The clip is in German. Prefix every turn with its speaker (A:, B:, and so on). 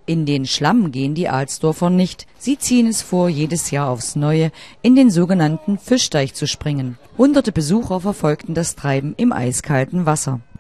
A: In den Schlamm gehen die Alsdorfer nicht. Sie ziehen es vor, jedes Jahr aufs Neue in den sogenannten Fischteich zu springen. Hunderte Besucher verfolgten das Treiben im eiskalten Wasser.